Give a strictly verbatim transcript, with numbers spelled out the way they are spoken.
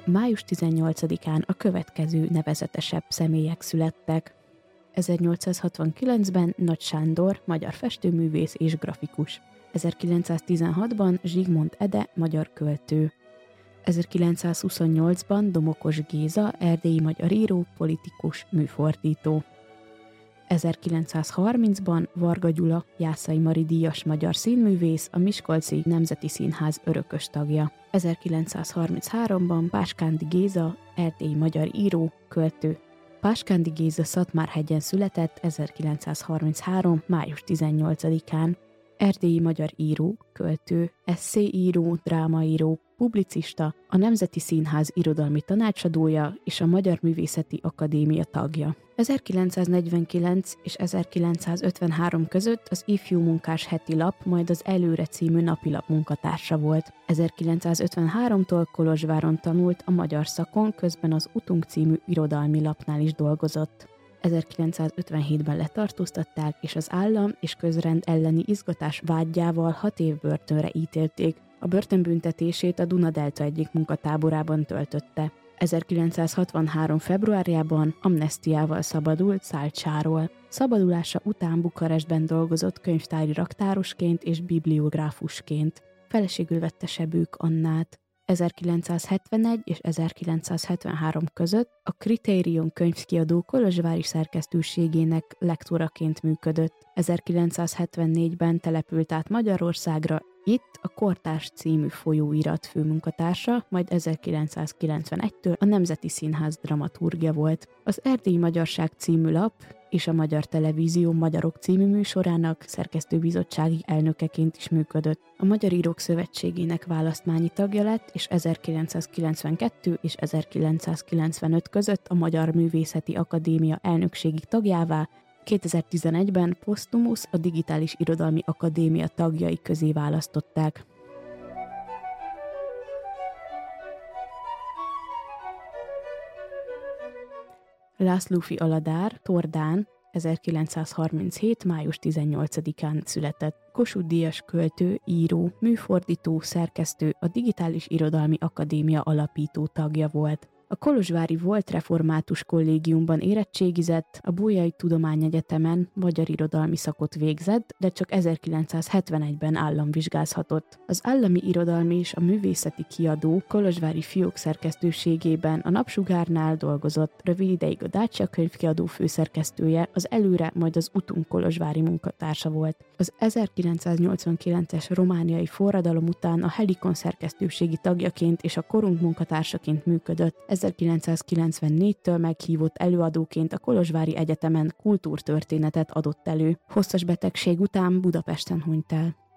május tizennyolcadikán a következő nevezetesebb személyek születtek. ezernyolcszázhatvankilencben Nagy Sándor, magyar festőművész és grafikus. ezerkilencszáztizenhatban Zsigmond Ede, magyar költő. ezerkilencszázhuszonnyolcban Domokos Géza, erdélyi magyar író, politikus, műfordító. ezerkilencszázharmincban Varga Gyula, Jászai Mari díjas magyar színművész, a Miskolci Nemzeti Színház örökös tagja. ezerkilencszázharmincháromban Páskándi Géza, erdélyi magyar író, költő. Páskándi Géza Szatmárhegyen született ezerkilencszázharminchárom. május tizennyolcadikán. Erdélyi magyar író, költő, esszéíró, drámaíró, publicista, a Nemzeti Színház irodalmi tanácsadója és a Magyar Művészeti Akadémia tagja. ezerkilencszáznegyvenkilenc és ezerkilencszázötvenhárom között az Ifjú Munkás heti lap, majd az Előre című napilap munkatársa volt. ezerkilencszázötvenháromtól Kolozsváron tanult a magyar szakon, közben az Utunk című irodalmi lapnál is dolgozott. ezerkilencszázötvenhétben letartóztatták, és az állam és közrend elleni izgatás vádjával hat év börtönre ítélték. A börtönbüntetését a Duna-delta egyik munkatáborában töltötte. ezerkilencszázhatvanhárom. februárjában amnesztiával szabadult Szálcsáról. Szabadulása után Bukarestben dolgozott könyvtári raktárosként és bibliográfusként. Feleségül vette Sebők Annát. ezerkilencszázhetvenegy és ezerkilencszázhetvenhárom között a Kritérium könyvkiadó kolozsvári szerkesztőségének lektoraként működött. ezerkilencszázhetvennégyben települt át Magyarországra, itt a Kortárs című folyóirat főmunkatársa, majd ezerkilencszázkilencvenegytől a Nemzeti Színház dramaturgja volt. Az Erdélyi Magyarság című lap és a Magyar Televízió Magyarok című műsorának szerkesztőbizottsági elnökeként is működött. A Magyar Írók Szövetségének választmányi tagja lett, és ezerkilencszázkilencvenkettő és ezerkilencszázkilencvenöt között a Magyar Művészeti Akadémia elnökségi tagjává, kétezer-tizenegyben posztumusz a Digitális Irodalmi Akadémia tagjai közé választották. Lászlófi Aladár, Tordán, ezerkilencszázharminchét. május tizennyolcadikán született. Kossuth-díjas költő, író, műfordító, szerkesztő, a Digitális Irodalmi Akadémia alapító tagja volt. A kolozsvári volt református kollégiumban érettségizett, a Bolyai Tudományegyetemen magyar irodalmi szakot végzett, de csak ezerkilencszázhetvenegyben államvizsgázhatott. Az Állami Irodalmi és a Művészeti Kiadó kolozsvári fiók szerkesztőségében a Napsugárnál dolgozott, rövid ideig a Dacia könyvkiadó főszerkesztője, az Előre, majd az Utunk kolozsvári munkatársa volt. Az ezerkilencszáznyolcvankilences romániai forradalom után a Helikon szerkesztőségi tagjaként és a Korunk munkatársaként működött. ezerkilencszázkilencvennégytől meghívott előadóként a Kolozsvári Egyetemen kultúrtörténetet adott elő. Hosszas betegség után Budapesten hunyt el.